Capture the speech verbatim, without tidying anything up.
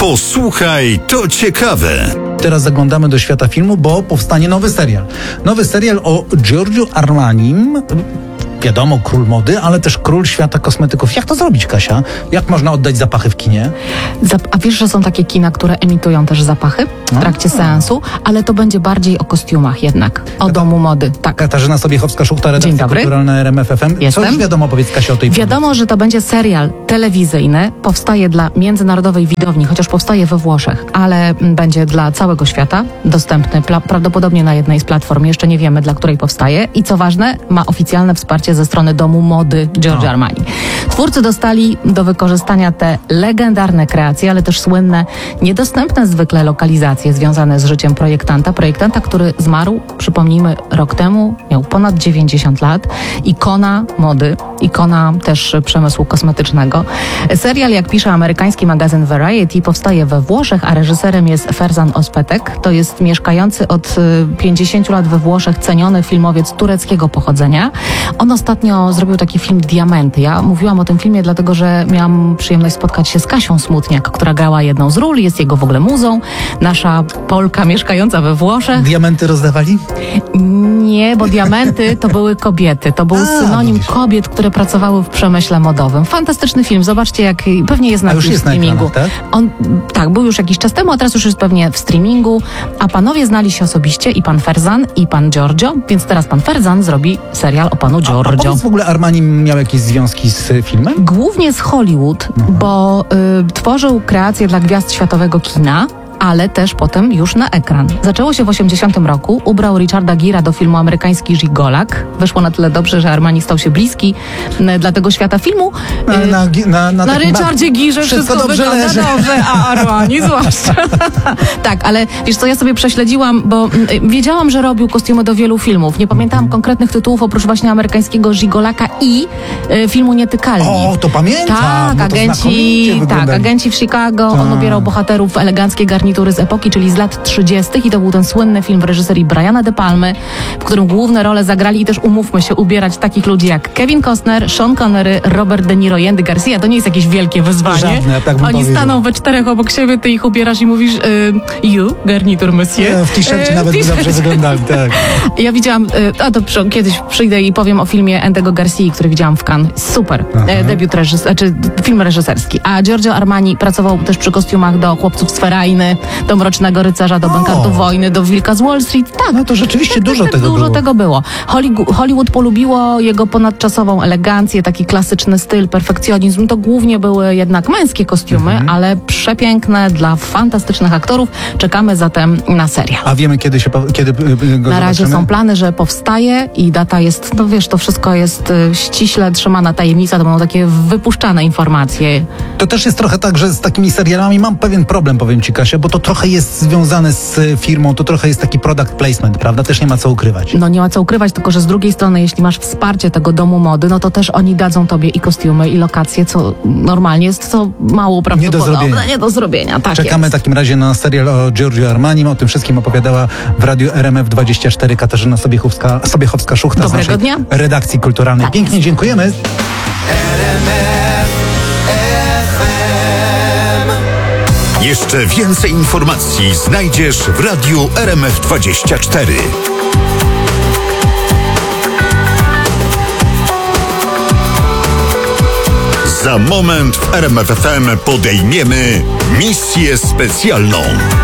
Posłuchaj, to ciekawe. Teraz zaglądamy do świata filmu, bo powstanie nowy serial. Nowy serial o Giorgio Armanim. Wiadomo, król mody, ale też król świata kosmetyków. Jak to zrobić, Kasia? Jak można oddać zapachy w kinie? Zap- a wiesz, że są takie kina, które emitują też zapachy w trakcie A. seansu, ale to będzie bardziej o kostiumach jednak, o domu mody. Tak. Katarzyna Sobiechowska-Szuchta, redakcja Dzień dobry. kulturalna R M F F M. Jestem. Co już wiadomo, powiedz, Kasia, o tej Wiadomo, że to będzie serial telewizyjny, powstaje dla międzynarodowej widowni, chociaż powstaje we Włoszech, ale mm, będzie dla całego świata, dostępny pla- prawdopodobnie na jednej z platform, jeszcze nie wiemy, dla której powstaje i co ważne, ma oficjalne wsparcie ze strony domu mody Giorgio O. Armani. Twórcy dostali do wykorzystania te legendarne kreacje, ale też słynne, niedostępne zwykle lokalizacje związane z życiem projektanta. Projektanta, który zmarł, przypomnijmy, rok temu, miał ponad dziewięćdziesiąt lat. Ikona mody, ikona też przemysłu kosmetycznego. Serial, jak pisze amerykański magazyn Variety, powstaje we Włoszech, a reżyserem jest Ferzan Özpetek. To jest mieszkający od pięćdziesięciu lat we Włoszech ceniony filmowiec tureckiego pochodzenia. On ostatnio zrobił taki film Diamenty. Ja mówiłam o tym filmie dlatego, że miałam przyjemność spotkać się z Kasią Smutniak, która grała jedną z ról, jest jego w ogóle muzą. Nasza Polka mieszkająca we Włoszech. Diamenty rozdawali? Nie, bo diamenty to były kobiety. To był A, synonim widzisz. kobiet, które pracowały w przemyśle modowym. Fantastyczny film. Zobaczcie, jak pewnie jest na A już jakimś jest na streamingu. ekranach, tak? On tak, był już jakiś czas temu, a teraz już jest pewnie w streamingu. A panowie znali się osobiście, i pan Ferzan, i pan Giorgio, więc teraz pan Ferzan zrobi serial o panu A Giorgio. powiedz, w ogóle Armani miał jakieś związki z y, filmem? Głównie z Hollywood, bo y, tworzył kreacje dla gwiazd światowego kina, ale też potem już na ekran. Zaczęło się w osiemdziesiątym roku. Ubrał Richarda Gera do filmu Amerykański Żigolak. Wyszło na tyle dobrze, że Armani stał się bliski m, dla tego świata filmu. Na, Y, na, na, na, na takim Richardzie Girze wszystko wszystko, dobrze wygląda leży. dobrze, a Armani zwłaszcza. Tak, ale wiesz co, ja sobie prześledziłam, bo mm, wiedziałam, że robił kostiumy do wielu filmów. Nie pamiętałam konkretnych tytułów, oprócz właśnie Amerykańskiego Żigolaka i y, filmu Nietykalni. O, to pamiętam. Tak, no to agenci, znakomicie tak, wyglądali. agenci w Chicago. On Tak. ubierał bohaterów w eleganckie garnitury z epoki, czyli z lat trzydziestych i to był ten słynny film w reżyserii Briana De Palmy, w którym główne role zagrali i też umówmy się, ubierać takich ludzi jak Kevin Costner, Sean Connery, Robert De Niro i Andy Garcia. To nie jest jakieś wielkie wyzwanie. Żadne, tak bym Oni powiedział. staną we czterech obok siebie, ty ich ubierasz i mówisz y, you, garnitur monsieur. Nie, w t-shircie Y, nawet by t-shircie. dobrze wyglądali, tak. Ja widziałam, y, a to przy, kiedyś przyjdę i powiem o filmie Andy'ego Garcii, który widziałam w Cannes. Super. Aha. E, debiut reżyser, czy film reżyserski. A Giorgio Armani pracował też przy kostiumach do Chłopców z Ferajny, do Mrocznego Rycerza, do O. Bankartu Wojny, do Wilka z Wall Street. Tak. No to rzeczywiście Tak, dużo tak, tak, tego Dużo było. tego było. Hollywood, Hollywood polubiło jego ponadczasową elegancję, taki klasyczny styl, perfekcjonizm. To głównie były jednak męskie kostiumy, Mhm. ale przepiękne dla fantastycznych aktorów. Czekamy zatem na serial. A wiemy, kiedy się po- kiedy y, y, go Na razie zobaczymy? są plany, że powstaje i data jest, no wiesz, to wszystko jest y, ściśle trzymana tajemnica, to będą takie wypuszczane informacje. To też jest trochę tak, że z takimi serialami mam pewien problem, powiem ci, Kasia, bo to trochę jest związane z y, firmą, to trochę jest taki product placement, prawda? Też nie ma co ukrywać. No nie ma co ukrywać, tylko że z drugiej strony, jeśli masz wsparcie tego domu mody, no to też oni dadzą tobie i kostiumy, i lokacje, co normalnie jest to mało prawdopodobne. zrobienia. Nie do zrobienia, tak Czekamy w jest. takim razie na serial o Giorgio Armanim. O tym wszystkim opowiadała w radiu R M F dwadzieścia cztery Katarzyna Sobiechowska, Sobiechowska-Szuchta z Dobrego naszej dnia. redakcji kulturalnej. Tak Pięknie dziękujemy. Jeszcze więcej informacji znajdziesz w radiu R M F dwadzieścia cztery. Za moment w R M F F M podejmiemy misję specjalną.